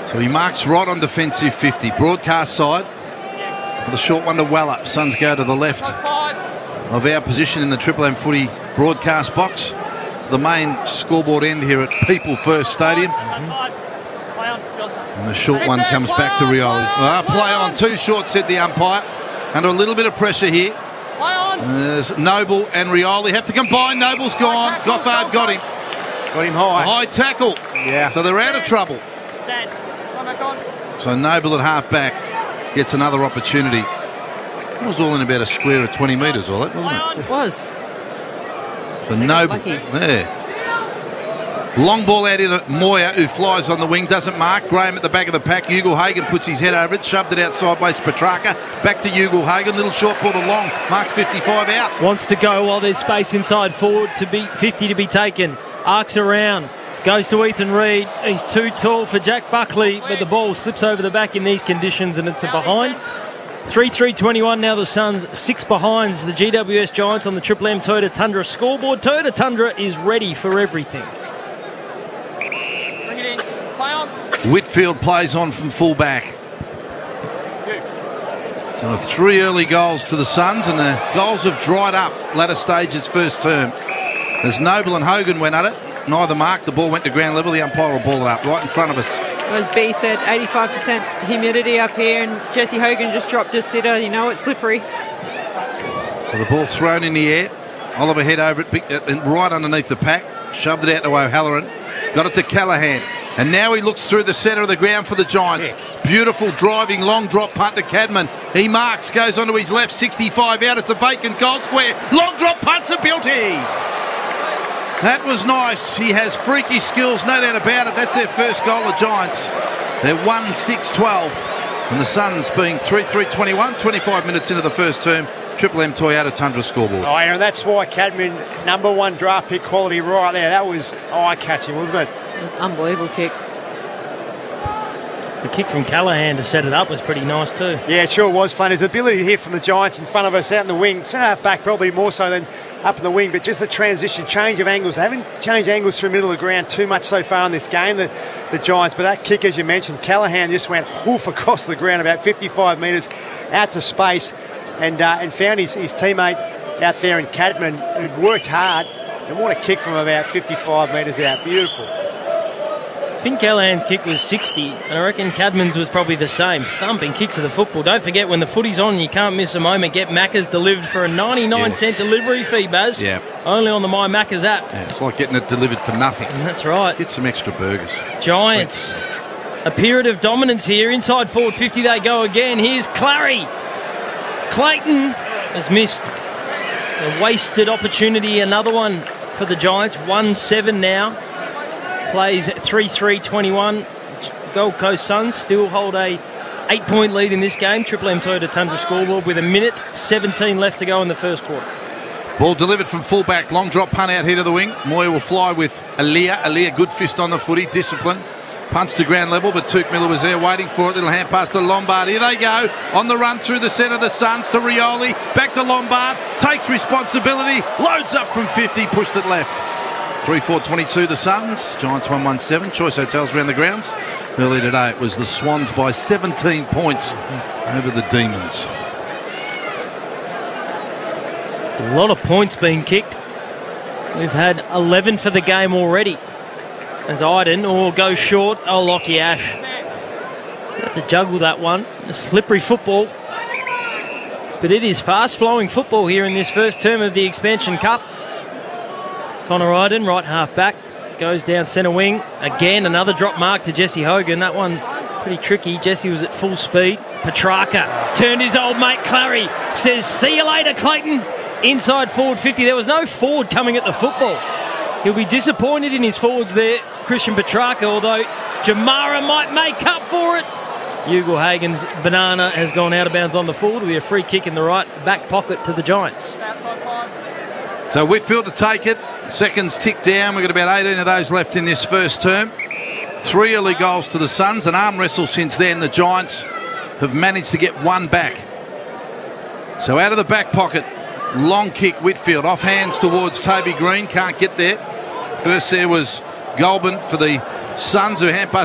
So he marks right on defensive 50. Broadcast side with a short one to Weller. Suns go to the left of our position in the Triple M Footy broadcast box. To the main scoreboard end here at People First Stadium. And the short one comes back to Rioli. Play on. Too short, said the umpire. Under a little bit of pressure here. There's Noble and Rioli have to combine. Noble's gone. Gothard got him. Got him high. High tackle. Yeah. So they're out of trouble. So Noble at half-back gets another opportunity. It was all in about a square of 20 metres, all that, wasn't it? It was. So Noble. There. Long ball out in at Moyer, who flies on the wing, doesn't mark. Graham at the back of the pack. Ugle-Hagan puts his head over it, shoved it out sideways to Petrarca. Back to Ugle-Hagan. Little short ball to Long. Marks 55 out. Wants to go while there's space inside forward to be 50 to be taken. Arcs around. Goes to Ethan Reid. He's too tall for Jack Buckley, but the ball slips over the back in these conditions and it's a behind. 3-3-21 now the Suns, 6 behinds. The GWS Giants on the Triple M Toyota Tundra scoreboard. Toyota Tundra is ready for everything. Whitfield plays on from full-back. So 3 early goals to the Suns, and the goals have dried up latter stages first term. As Noble and Hogan went at it, neither marked. The ball went to ground level. The umpire will ball it up right in front of us. As B said, 85% humidity up here, and Jesse Hogan just dropped his sitter. You know it's slippery. So the ball thrown in the air. Oliver head over it, and right underneath the pack. Shoved it out to O'Halloran. Got it to Callaghan. And now he looks through the centre of the ground for the Giants. Beautiful driving, long drop punt to Cadman. He marks, goes onto his left, 65 out. It's a vacant goal square. Long drop punt's a beauty. That was nice. He has freaky skills, no doubt about it. That's their first goal, the Giants. They're 1-6-12. And the Suns being 3-3-21, 25 minutes into the first term. Triple M Toyota Tundra scoreboard. Oh, Aaron, that's why Cadman, #1 draft pick quality right there. That was eye-catching, wasn't it? It was an unbelievable kick. The kick from Callaghan to set it up was pretty nice too. Yeah, it sure was fun. His ability here from the Giants in front of us out in the wing. Centre back probably more so than up in the wing, but just the transition, change of angles. They haven't changed angles through the middle of the ground too much so far in this game, the Giants. But that kick, as you mentioned, Callaghan just went hoof across the ground about 55 metres out to space and found his teammate out there in Cadman, who'd worked hard. And what a kick from about 55 metres out. Beautiful. I think Callaghan's kick was 60, and I reckon Cadman's was probably the same. Thumping kicks of the football. Don't forget, when the footy's on, you can't miss a moment. Get Macca's delivered for a 99-cent delivery fee, Baz. Yeah. Only on the My Macca's app. Yeah, it's like getting it delivered for nothing. That's right. Get some extra burgers. Giants. A period of dominance here. Inside forward 50 they go again. Here's Clary. Clayton has missed. A wasted opportunity. Another one for the Giants. 1-7 now. Plays 3-3-21. Gold Coast Suns still hold a 8-point lead in this game. Triple M Toyota Tundra scoreboard with 1:17 left to go in the first quarter. Ball delivered from fullback. Long drop punt out here to the wing. Moyer will fly with Aliyah. Aliyah, good fist on the footy. Discipline. Punch to ground level, but Tuke Miller was there waiting for it. Little hand pass to Lombard. Here they go. On the run through the centre of the Suns to Rioli. Back to Lombard. Takes responsibility. Loads up from 50. Pushed it left. 3-4-22 the Suns. Giants 1-1-7. Choice Hotels around the grounds. Earlier today it was the Swans by 17 points over the Demons. A lot of points being kicked. We've had 11 for the game already. As Iden goes short. Oh, Lockie Ash. Have to juggle that one. A slippery football. But it is fast-flowing football here in this first term of the Expansion Cup. Connor Iden, right half-back, goes down centre wing. Again, another drop mark to Jesse Hogan. That one pretty tricky. Jesse was at full speed. Petrarca turned his old mate Clary. Says, see you later, Clayton. Inside forward 50. There was no forward coming at the football. He'll be disappointed in his forwards there, Christian Petrarca, although Jamara might make up for it. Ugle-Hagan's banana has gone out of bounds on the forward. It'll be a free kick in the right back pocket to the Giants. So Whitfield to take it. Seconds tick down. We've got about 18 of those left in this first term. 3 early goals to the Suns. An arm wrestle since then. The Giants have managed to get one back. So out of the back pocket, long kick Whitfield. Off hands towards Toby Green. Can't get there. First there was Goulburn for the Suns, who hand pass